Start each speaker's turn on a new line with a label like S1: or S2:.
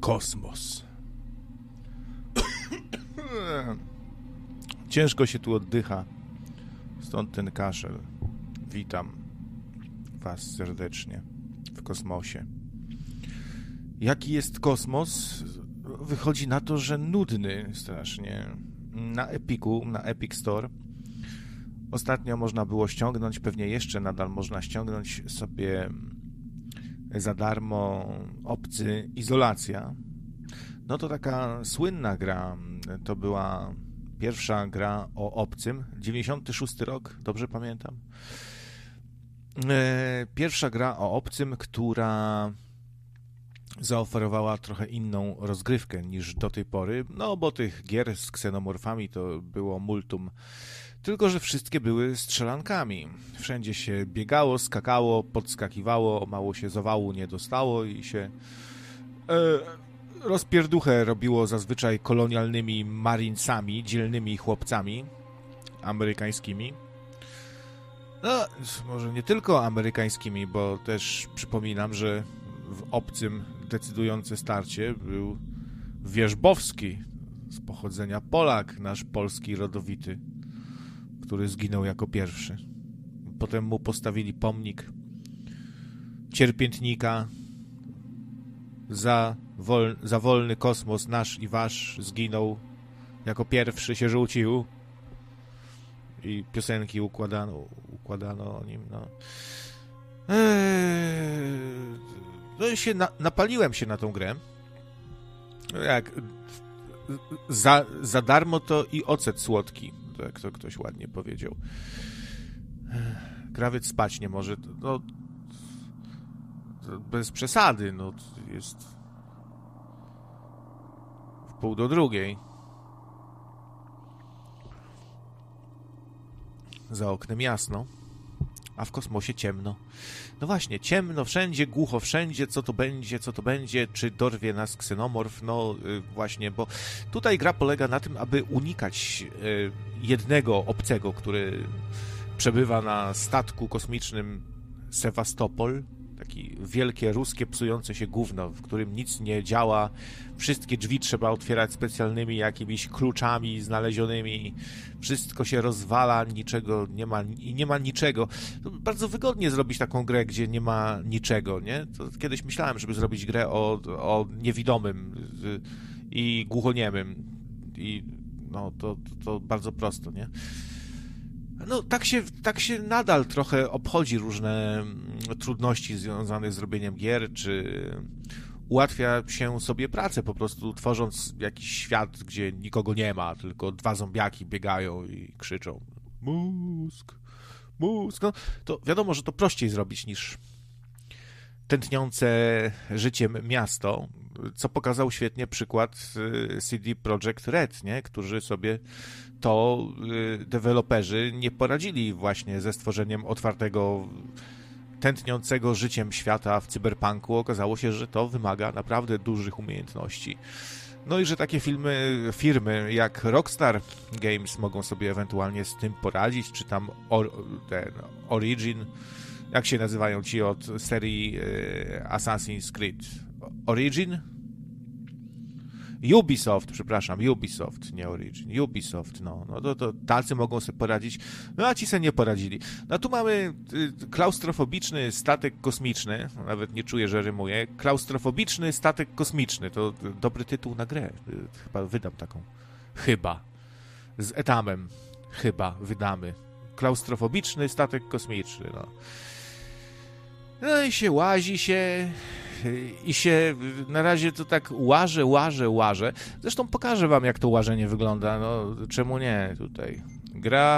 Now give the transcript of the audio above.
S1: Kosmos. Ciężko się tu oddycha. Stąd ten kaszel. Witam was serdecznie w kosmosie. Jaki jest kosmos? Wychodzi na to, że nudny strasznie. Na Epiku, na Epic Store ostatnio można było ściągnąć, pewnie jeszcze nadal można ściągnąć sobie za darmo Obcy Izolacja. No to taka słynna gra, to była pierwsza gra o Obcym, 96 rok, dobrze pamiętam. Pierwsza gra o Obcym, która zaoferowała trochę inną rozgrywkę niż do tej pory, no bo tych gier z ksenomorfami to było multum, tylko że wszystkie były strzelankami. Wszędzie się biegało, skakało, podskakiwało, mało się zawału nie dostało i się rozpierduchę robiło zazwyczaj kolonialnymi marinesami, dzielnymi chłopcami amerykańskimi. No, może nie tylko amerykańskimi, bo też przypominam, że w Obcym decydujące starcie był Wierzbowski, z pochodzenia Polak, nasz polski rodowity, który zginął jako pierwszy. Potem mu postawili pomnik cierpiętnika za wolny kosmos nasz i wasz, zginął jako pierwszy, się rzucił i piosenki układano o nim, no. No i się napaliłem się na tą grę. Jak za darmo to i ocet słodki, jak to ktoś ładnie powiedział. Krawiec spać nie może, no bez przesady, no jest w 1:30. Za oknem jasno, a w kosmosie ciemno. No właśnie, ciemno wszędzie, głucho wszędzie, co to będzie, czy dorwie nas ksenomorf, no właśnie, bo tutaj gra polega na tym, aby unikać jednego obcego, który przebywa na statku kosmicznym Sewastopol, taki wielkie, ruskie, psujące się gówno, w którym nic nie działa, wszystkie drzwi trzeba otwierać specjalnymi jakimiś kluczami znalezionymi, wszystko się rozwala, niczego nie ma i nie ma niczego. To bardzo wygodnie zrobić taką grę, gdzie nie ma niczego, nie? To kiedyś myślałem, żeby zrobić grę o niewidomym i głuchoniemym i no to bardzo prosto, nie? No, tak się nadal trochę obchodzi różne trudności związane z zrobieniem gier, czy ułatwia się sobie pracę, po prostu tworząc jakiś świat, gdzie nikogo nie ma, tylko dwa zombiaki biegają i krzyczą mózg. No, to wiadomo, że to prościej zrobić niż tętniące życiem miasto, co pokazał świetnie przykład CD Projekt Red, nie? Którzy sobie deweloperzy nie poradzili właśnie ze stworzeniem otwartego, tętniącego życiem świata w cyberpunku. Okazało się, że to wymaga naprawdę dużych umiejętności. No i że takie firmy jak Rockstar Games mogą sobie ewentualnie z tym poradzić, czy tam Origin, jak się nazywają ci od serii Assassin's Creed? Origin? Ubisoft, nie Origin. Ubisoft, no to tacy mogą sobie poradzić, no a ci sobie nie poradzili. No tu mamy klaustrofobiczny statek kosmiczny, nawet nie czuję, że rymuję. Klaustrofobiczny statek kosmiczny, to dobry tytuł na grę. Chyba wydam taką. Z Etamem. Wydamy. Klaustrofobiczny statek kosmiczny, no. No i się łazi i się na razie to tak łażę. Zresztą pokażę wam, jak to łażenie wygląda. No, czemu nie? Tutaj gra